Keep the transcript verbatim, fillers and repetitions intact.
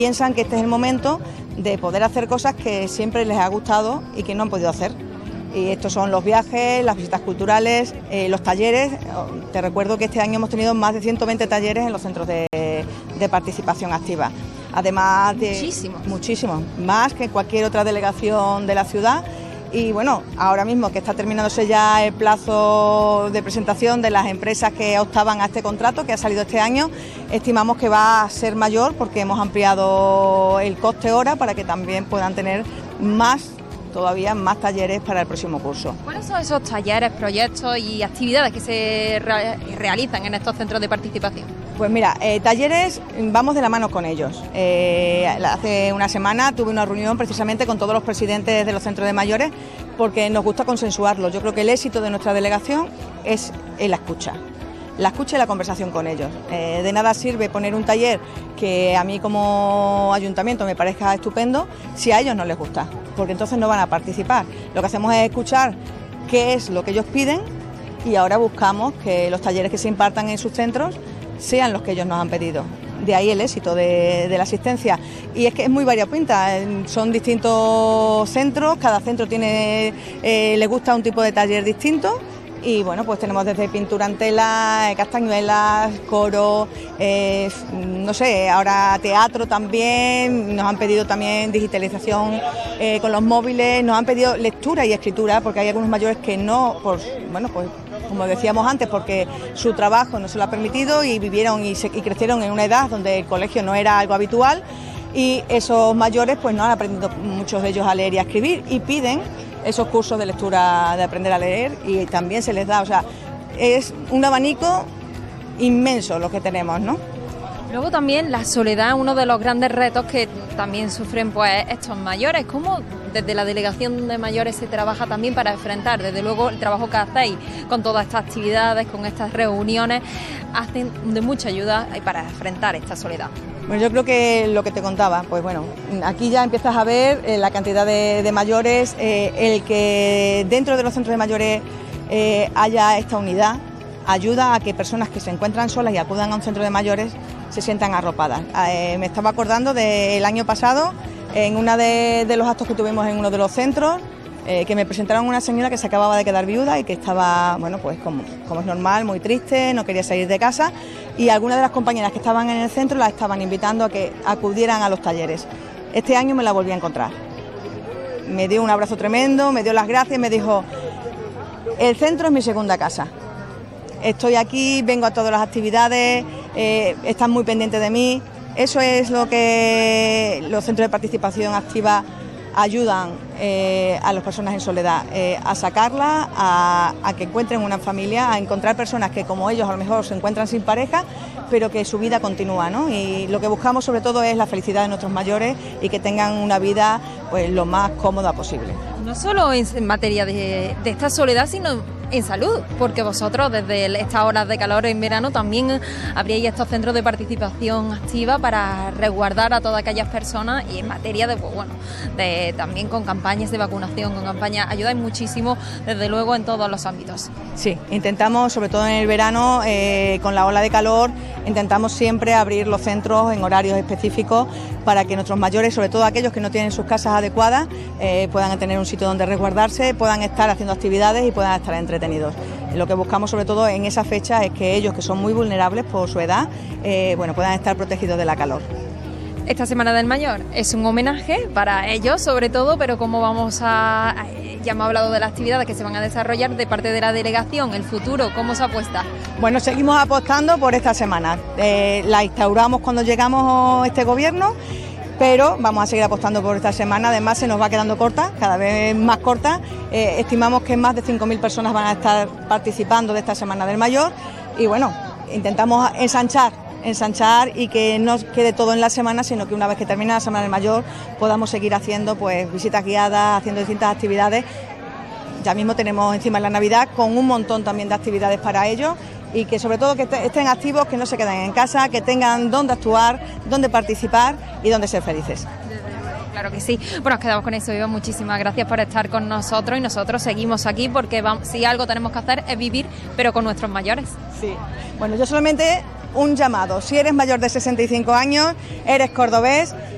Piensan que este es el momento de poder hacer cosas que siempre les ha gustado y que no han podido hacer. Y estos son los viajes, las visitas culturales, eh, los talleres. Te recuerdo que este año hemos tenido más de ciento veinte talleres en los centros de, de participación activa. Además de... Muchísimos. Muchísimos, más que cualquier otra delegación de la ciudad. Y bueno, ahora mismo que está terminándose ya el plazo de presentación de las empresas que optaban a este contrato, que ha salido este año, estimamos que va a ser mayor porque hemos ampliado el coste hora para que también puedan tener más, todavía más talleres para el próximo curso. ¿Cuáles son esos talleres, proyectos y actividades que se re- realizan en estos centros de participación? Pues mira, eh, talleres, vamos de la mano con ellos. Eh, hace una semana tuve una reunión precisamente con todos los presidentes de los centros de mayores porque nos gusta consensuarlo. Yo creo que el éxito de nuestra delegación es en la escucha. La escucha y la conversación con ellos. Eh, de nada sirve poner un taller que a mí como ayuntamiento me parezca estupendo si a ellos no les gusta, porque entonces no van a participar. Lo que hacemos es escuchar qué es lo que ellos piden y ahora buscamos que los talleres que se impartan en sus centros sean los que ellos nos han pedido. De ahí el éxito de, de la asistencia. Y es que es muy variopinta, son distintos centros, cada centro tiene, eh, le gusta un tipo de taller distinto. Y bueno, pues tenemos desde pintura en tela, castañuelas, coro, eh, no sé, ahora teatro también, nos han pedido también digitalización eh, con los móviles, nos han pedido lectura y escritura, porque hay algunos mayores que no, pues bueno, pues como decíamos antes, porque su trabajo no se lo ha permitido y vivieron y, se, y crecieron en una edad donde el colegio no era algo habitual y esos mayores pues no han aprendido muchos de ellos a leer y a escribir y piden esos cursos de lectura, de aprender a leer y también se les da, o sea, es un abanico inmenso lo que tenemos, ¿no? Luego también la soledad, uno de los grandes retos que también sufren pues estos mayores. ¿Cómo desde la delegación de mayores se trabaja también para enfrentar? Desde luego el trabajo que hacéis con todas estas actividades, con estas reuniones, hacen de mucha ayuda para enfrentar esta soledad. Bueno, yo creo que lo que te contaba, pues bueno, aquí ya empiezas a ver eh, la cantidad de, de mayores, eh, el que dentro de los centros de mayores eh, haya esta unidad, ayuda a que personas que se encuentran solas y acudan a un centro de mayores se sientan arropadas. Eh, me estaba acordando del año pasado, en uno de, de los actos que tuvimos en uno de los centros, eh, que me presentaron una señora que se acababa de quedar viuda y que estaba, bueno, pues como, como es normal, muy triste, no quería salir de casa y algunas de las compañeras que estaban en el centro la estaban invitando a que acudieran a los talleres. Este año me la volví a encontrar. Me dio un abrazo tremendo, me dio las gracias y me dijo, el centro es mi segunda casa. Estoy aquí, vengo a todas las actividades, eh, están muy pendientes de mí. Eso es lo que los centros de participación activa ayudan eh, a las personas en soledad, eh, a sacarlas, a, a que encuentren una familia, a encontrar personas que como ellos a lo mejor se encuentran sin pareja, pero que su vida continúa, ¿no? Y lo que buscamos sobre todo es la felicidad de nuestros mayores y que tengan una vida pues lo más cómoda posible. No solo en materia de, de esta soledad, sino en salud, porque vosotros desde estas horas de calor en verano también habríais estos centros de participación activa para resguardar a todas aquellas personas y en materia de, pues bueno, de también con campañas de vacunación, con campañas, ayudáis muchísimo desde luego en todos los ámbitos. Sí, intentamos, sobre todo en el verano, eh, con la ola de calor, intentamos siempre abrir los centros en horarios específicos para que nuestros mayores, sobre todo aquellos que no tienen sus casas adecuadas, eh, puedan tener un sitio donde resguardarse, puedan estar haciendo actividades y puedan estar entretenidos. Lo que buscamos sobre todo en esa fecha es que ellos, que son muy vulnerables por su edad, eh, bueno, puedan estar protegidos de la calor. Esta Semana del Mayor es un homenaje para ellos sobre todo, pero como vamos a... ya hemos hablado de las actividades que se van a desarrollar de parte de la delegación, el futuro, ¿cómo se apuesta? Bueno, seguimos apostando por esta semana. Eh, la instauramos cuando llegamos a este gobierno, pero vamos a seguir apostando por esta semana. Además se nos va quedando corta, cada vez más corta. Eh, estimamos que más de cinco mil personas van a estar participando de esta Semana del Mayor y bueno, intentamos ensanchar ensanchar y que no quede todo en la semana, sino que una vez que termine la Semana del Mayor podamos seguir haciendo pues visitas guiadas, haciendo distintas actividades. Ya mismo tenemos encima la Navidad con un montón también de actividades para ellos y que sobre todo que estén activos, que no se queden en casa, que tengan dónde actuar, dónde participar y dónde ser felices. Claro que sí. Bueno, nos quedamos con eso, Eva. Muchísimas gracias por estar con nosotros y nosotros seguimos aquí porque vamos, si algo tenemos que hacer es vivir, pero con nuestros mayores. Sí. Bueno, yo solamente un llamado. Si eres mayor de sesenta y cinco años, eres cordobés,